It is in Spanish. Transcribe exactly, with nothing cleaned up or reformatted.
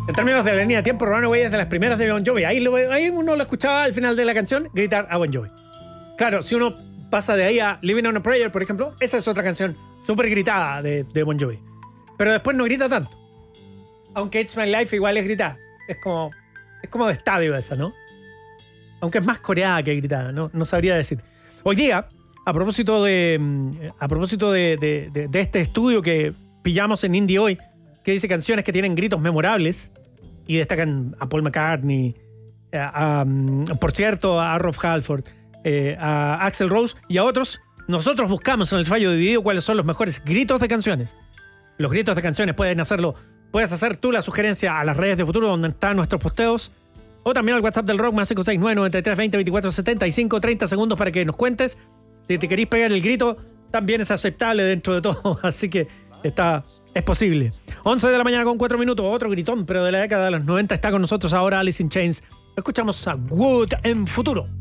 En términos de la línea de tiempo, Runaway es de las primeras de Bon Jovi. Ahí, lo, ahí uno lo escuchaba al final de la canción gritar a Bon Jovi. Claro, si uno pasa de ahí a Living on a Prayer, por ejemplo, esa es otra canción súper gritada de, de Bon Jovi. Pero después no grita tanto. Aunque It's My Life igual es gritada. Es como, es como de estadio esa, ¿no? Aunque es más coreada que gritada, no, no sabría decir. Hoy día, a propósito de a propósito de, de, de, de este estudio que pillamos en Indie Hoy, que dice canciones que tienen gritos memorables y destacan a Paul McCartney, a, a, por cierto, a Rolf Halford, eh, a Axl Rose y a otros, nosotros buscamos en el fallo dividido cuáles son los mejores gritos de canciones. Los gritos de canciones pueden hacerlo, puedes hacer tú la sugerencia a las redes de Futuro donde están nuestros posteos, o también al WhatsApp del Rock más cinco seis nueve, nueve tres dos cero, veinticuatro setenta y cinco, treinta segundos para que nos cuentes. Si te querís pegar el grito, también es aceptable dentro de todo, así que está, es posible. once de la mañana con cuatro minutos, otro gritón, pero de la década de los noventa está con nosotros ahora Alice in Chains. Escuchamos a Wood en Futuro.